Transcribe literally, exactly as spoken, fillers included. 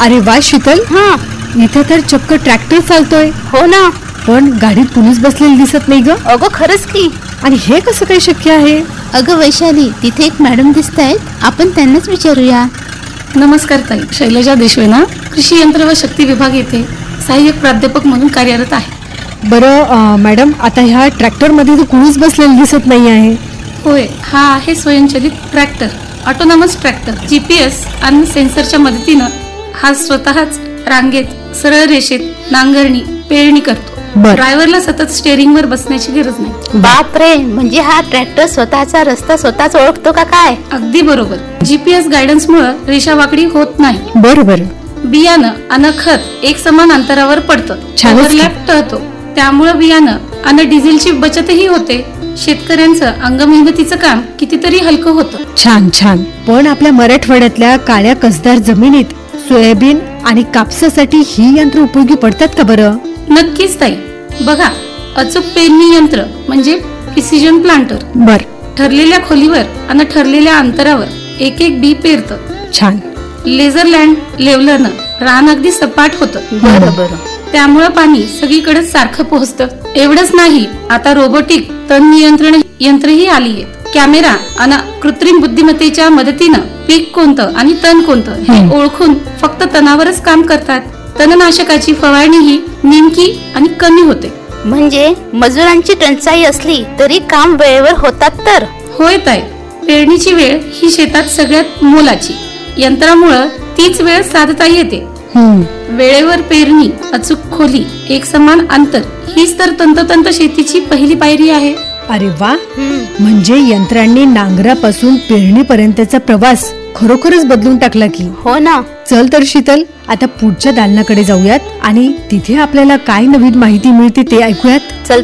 अरे वा शीतल, हा. इथे तर चक्क ट्रॅक्टर चालतोय. हो ना. पण गाडीत कुणीच बसलेली दिसत नाही ग. अगं खरंच की. आणि हे कसं काही शक्य आहे? अगं वैशाली, तिथे एक मॅडम दिसत आहेत, आपण त्यांनाच विचारूया. नमस्कार ताई, शैलजा देशवेना, कृषी यंत्र व शक्ती विभाग येथे सहाय्यक प्राध्यापक म्हणून कार्यरत आहे. बरं अं, मॅडम, आता ह्या ट्रॅक्टर मध्ये तर कुणीच बसलेलं दिसत नाही आहे. होय, हा आहे स्वयंचलित ट्रॅक्टर, ऑटोनॉमस ट्रॅक्टर. जीपीएस आणि सेन्सरच्या मदतीनं हा स्वतःच रांगेत सरळ रेषेत नांगरणी पेरणी करतो. बरं. ड्रायव्हरला सतत स्टेअरिंग वर बसण्याची गरज नाही. बापरे, म्हणजे हा ट्रॅक्टर स्वतःचा रस्ता स्वतःच ओळखतो का काय? अगदी बरोबर. जीपीएस गायडन्स मुळे रेषा वाकडी होत नाही. बरं बरं. बियाणं आणि खत एक समान अंतरावर पडतं. छानच की. ओव्हरलॅप टळतो. त्यामुळे बियाणं आणि डिझेलची बचतही होते. शेतकऱ्यांचं अंगमेहनतीचं काम कितीतरी हलकं होतं. छान छान. पण आपल्या मराठवाड्यातल्या काळ्या कसदार जमिनीत सोयाबीन आणि कापसासाठी ही यंत्र उपयोगी पडतात का बरं? नक्कीच ताई. बघा, अचूक पेरणी यंत्र म्हणजे प्रिसिजन प्लांटर बर. ठरलेल्या खोलीवर आणि ठरलेल्या अंतरावर एक एक बी पेरतं. छान. लेझर लँड लेवलरनं रान अगदी सपाट होतं. बरं बरं. त्यामुळे पाणी सगळीकडे सारखं पोहोचतं. एवढंच नाही, आता रोबोटिक तण नियंत्रण यंत्रही आली आहेत. कॅमेरा आणि कृत्रिम बुद्धिमत्तेच्या मदतीनं पीक कोणतं आणि तण कोणतं हे ओळखून फक्त तणावरच काम करतात. तणनाशकाची फवारणीही नेमकी आणि कमी होते. म्हणजे मजुरांची टंचाई असली तरी काम वेळेवर होतात तर. होय ताई, पेरणीची वेळ ही शेतात सगळ्यात मोलाची. यंत्रामुळं तीच वेळ साधता येते. वेळेवर पेरणी, अचूक खोली, एक समान अंतर हीच तर तंतोतंत शेतीची पहिली पायरी आहे. अरे वा. म्हणजे यंत्रांनी नांगरापासून पेरणीपर्यंतचा प्रवास खरोखरच बदलून टाकला की. हो ना. चल तर शीतल, आता पुढच्या दालनाकडे जाऊयात आणि तिथे आपल्याला काय नवीन माहिती मिळते ते ऐकूयात. चल